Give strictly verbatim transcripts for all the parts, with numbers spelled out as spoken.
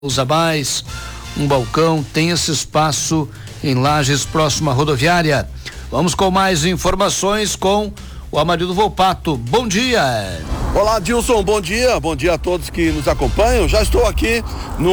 usa mais, um balcão, tem esse espaço em Lages, próximo à rodoviária. Vamos com mais informações com o Amarildo Volpato. Bom dia. Olá, Dilson, bom dia, bom dia a todos que nos acompanham. Já estou aqui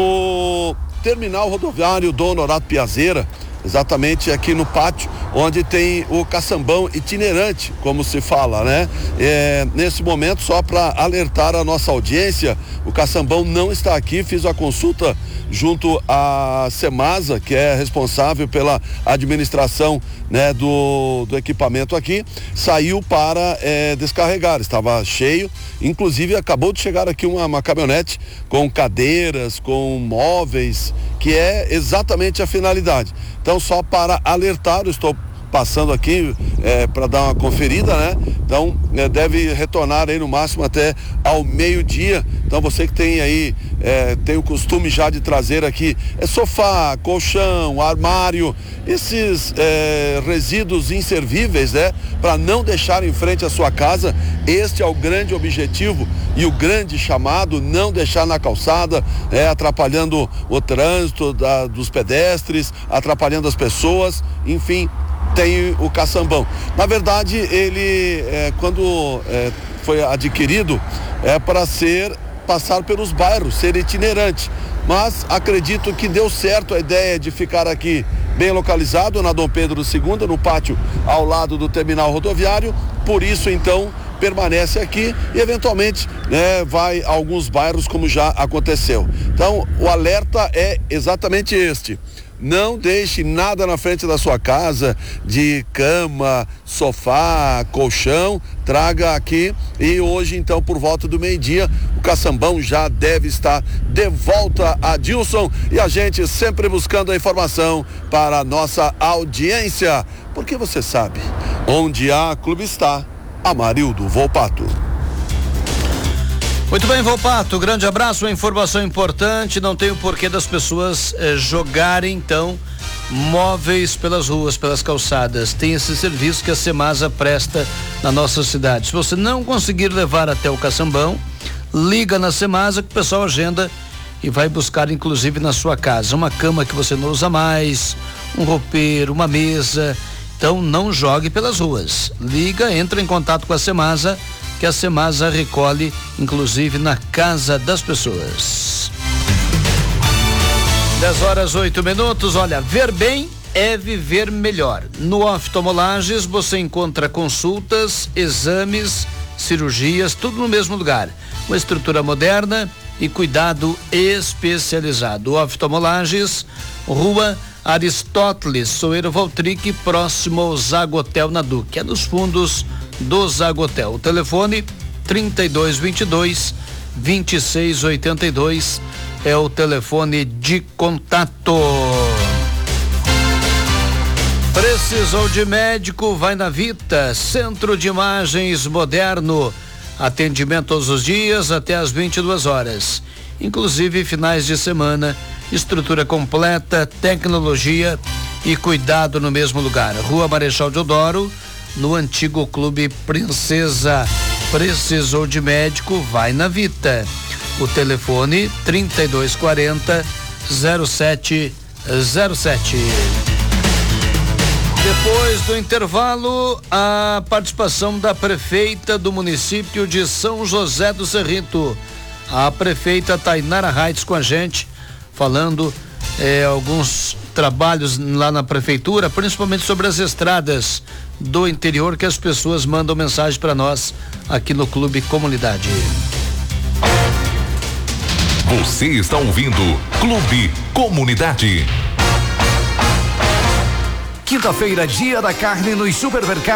no terminal rodoviário Dom Honorato Piazeira, exatamente aqui no pátio, onde tem o caçambão itinerante, como se fala, né? É, nesse momento, só para alertar a nossa audiência, o caçambão não está aqui. Fiz a consulta junto à Semasa, que é responsável pela administração, né, do, do equipamento aqui. Saiu para é, descarregar, estava cheio, inclusive acabou de chegar aqui uma, uma caminhonete com cadeiras, com móveis, que é exatamente a finalidade. Então, só para alertar, eu estou passando aqui é, para dar uma conferida, né? Então, é, deve retornar aí no máximo até ao meio-dia. Então, você que tem aí, é, tem o costume já de trazer aqui é sofá, colchão, armário, esses é, resíduos inservíveis, né? Para não deixar em frente à sua casa. Este é o grande objetivo e o grande chamado: não deixar na calçada, é, atrapalhando o trânsito da, dos pedestres, atrapalhando as pessoas, enfim. Tem o caçambão. Na verdade, ele, é, quando é, foi adquirido, é para ser, passar pelos bairros, ser itinerante. Mas acredito que deu certo a ideia de ficar aqui bem localizado na Dom Pedro segundo, no pátio ao lado do terminal rodoviário. Por isso, então, permanece aqui e eventualmente, né, vai a alguns bairros, como já aconteceu. Então, o alerta é exatamente este: não deixe nada na frente da sua casa, de cama, sofá, colchão. Traga aqui. E hoje, então, por volta do meio-dia, o caçambão já deve estar de volta a Dilson, e a gente sempre buscando a informação para a nossa audiência, porque você sabe, onde há clube está Amarildo Volpato. Muito bem, Volpato, grande abraço, uma informação importante: não tem o porquê das pessoas eh, jogarem, então, móveis pelas ruas, pelas calçadas. Tem esse serviço que a Semasa presta na nossa cidade. Se você não conseguir levar até o caçambão, liga na Semasa que o pessoal agenda e vai buscar, inclusive, na sua casa. Uma cama que você não usa mais, um roupeiro, uma mesa. Então, não jogue pelas ruas. Liga, entra em contato com a Semasa, que a Semasa recolhe, inclusive, na casa das pessoas. dez horas, oito minutos. Olha, ver bem é viver melhor. No Oftalmolages você encontra consultas, exames, cirurgias, tudo no mesmo lugar. Uma estrutura moderna e cuidado especializado. O Oftalmolages, Rua Aristóteles Soeiro Valtric, próximo ao Zagotel na Duque, é nos fundos do Zagotel. O telefone trinta e dois, vinte e dois, vinte e seis, oitenta e dois é o telefone de contato. Precisou de médico? Vai na Vita, Centro de Imagens Moderno. Atendimento todos os dias até às vinte e duas horas, inclusive finais de semana. Estrutura completa, tecnologia e cuidado no mesmo lugar. Rua Marechal Deodoro, no antigo Clube Princesa. Precisou de médico? Vai na Vita. O telefone trinta e dois quarenta, zero sete zero sete. Depois do intervalo, a participação da prefeita do município de São José do Cerrito, a prefeita Tainara Reitz, com a gente, falando eh, alguns trabalhos lá na prefeitura, principalmente sobre as estradas do interior, que as pessoas mandam mensagem para nós aqui no Clube Comunidade. Você está ouvindo Clube Comunidade. Quinta-feira, dia da carne nos supermercados.